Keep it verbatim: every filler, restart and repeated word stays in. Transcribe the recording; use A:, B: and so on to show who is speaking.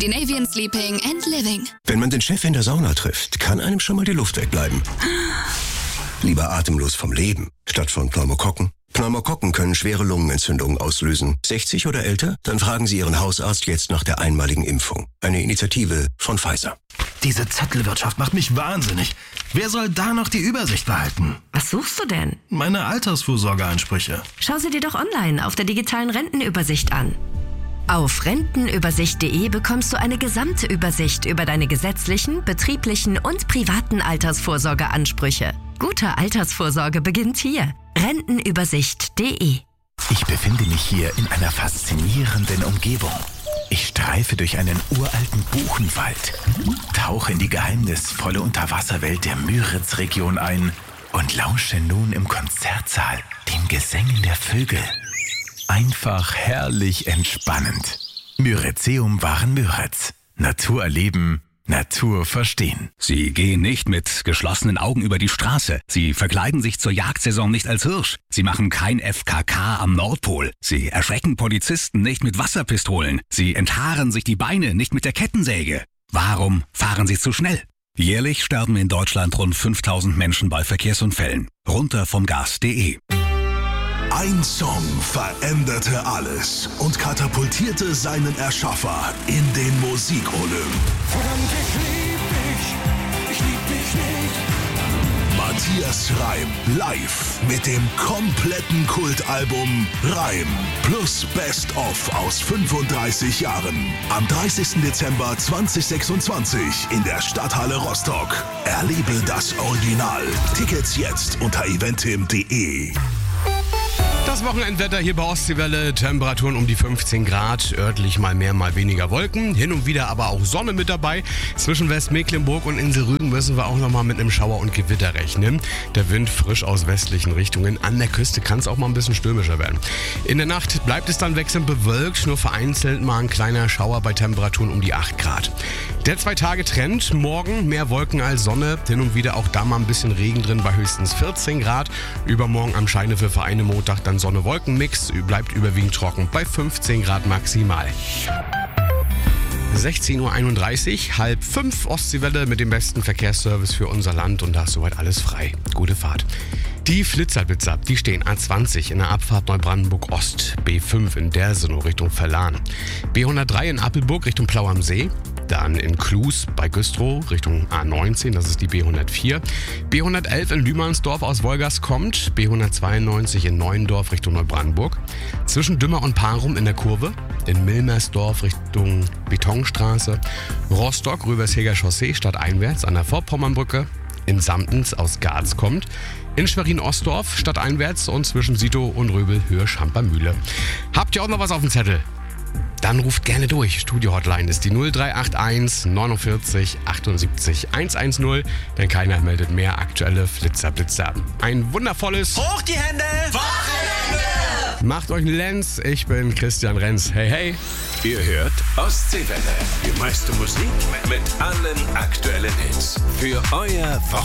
A: Die Navian Sleeping and Living.
B: Wenn man den Chef in der Sauna trifft, kann einem schon mal die Luft wegbleiben. Lieber atemlos vom Leben, statt von Pneumokokken. Pneumokokken können schwere Lungenentzündungen auslösen. sechzig oder älter? Dann fragen Sie Ihren Hausarzt jetzt nach der einmaligen Impfung. Eine Initiative von Pfizer.
C: Diese Zettelwirtschaft macht mich wahnsinnig. Wer soll da noch die Übersicht behalten?
D: Was suchst du denn?
C: Meine Altersvorsorgeansprüche.
D: Schau sie dir doch online auf der digitalen Rentenübersicht an. Auf rentenübersicht punkt de bekommst du eine gesamte Übersicht über deine gesetzlichen, betrieblichen und privaten Altersvorsorgeansprüche. Gute Altersvorsorge beginnt hier. rentenübersicht punkt de.
E: Ich befinde mich hier in einer faszinierenden Umgebung. Ich streife durch einen uralten Buchenwald, tauche in die geheimnisvolle Unterwasserwelt der Müritz-Region ein und lausche nun im Konzertsaal den Gesängen der Vögel. Einfach herrlich entspannend. Myrizeum waren Müritz. Natur erleben, Natur verstehen.
F: Sie gehen nicht mit geschlossenen Augen über die Straße. Sie verkleiden sich zur Jagdsaison nicht als Hirsch. Sie machen kein F K K am Nordpol. Sie erschrecken Polizisten nicht mit Wasserpistolen. Sie enthaaren sich die Beine nicht mit der Kettensäge. Warum fahren Sie zu schnell? Jährlich sterben in Deutschland rund fünftausend Menschen bei Verkehrsunfällen. Runter vom Gas punkt de.
G: Ein Song veränderte alles und katapultierte seinen Erschaffer in den Musikolymp.
H: Verdammt, ich lieb dich, ich lieb dich nicht.
G: Matthias Reim live mit dem kompletten Kultalbum Reim plus Best of aus fünfunddreißig Jahren. Am dreißigsten Dezember zweitausendsechsundzwanzig in der Stadthalle Rostock. Erlebe das Original. Tickets jetzt unter eventim punkt de.
I: Das Wochenendwetter hier bei Ostseewelle, Temperaturen um die fünfzehn Grad, örtlich mal mehr, mal weniger Wolken, hin und wieder aber auch Sonne mit dabei. Zwischen Westmecklenburg und Insel Rügen müssen wir auch nochmal mit einem Schauer und Gewitter rechnen. Der Wind frisch aus westlichen Richtungen, an der Küste kann es auch mal ein bisschen stürmischer werden. In der Nacht bleibt es dann wechselnd bewölkt, nur vereinzelt mal ein kleiner Schauer bei Temperaturen um die acht Grad. Der Zwei-Tage-Trend, morgen mehr Wolken als Sonne, hin und wieder auch da mal ein bisschen Regen drin bei höchstens vierzehn Grad. Übermorgen am Scheinefel-Vereine Montag dann Sonne-Wolken-Mix, bleibt überwiegend trocken bei fünfzehn Grad maximal. sechzehn Uhr einunddreißig, halb fünf, Ostseewelle mit dem besten Verkehrsservice für unser Land und da ist soweit alles frei. Gute Fahrt. Die Flitzerblitzer, die stehen A zwanzig in der Abfahrt Neubrandenburg Ost, B fünf in Dersenow Richtung Verlan, B hundertdrei in Appelburg Richtung Plau am See, dann in Klus bei Güstrow Richtung A neunzehn, das ist die B hundertvier, B hundertelf in Lühmannsdorf aus Wolgast kommt, B hundertzweiundneunzig in Neuendorf Richtung Neubrandenburg, zwischen Dümmer und Parum in der Kurve, in Milmersdorf Richtung Betonstraße, Rostock Röversheger Chaussee stadteinwärts an der Vorpommernbrücke, in Samtens aus Garz kommt, in Schwerin-Ostdorf stadteinwärts und zwischen Sito und Röbel Höhe Schampermühle. Habt ihr auch noch was auf dem Zettel? Dann ruft gerne durch. Studio-Hotline ist die null drei acht eins neunundvierzig achtundsiebzig hundertzehn, denn keiner meldet mehr aktuelle Flitzerblitzer. Ein wundervolles
H: Hoch die Hände!
I: Wochenende! Macht euch einen Lenz, ich bin Christian Renz. Hey, hey!
J: Ihr hört Ostseewelle. Die meiste Musik mit allen aktuellen Hits. Für euer Wochenende.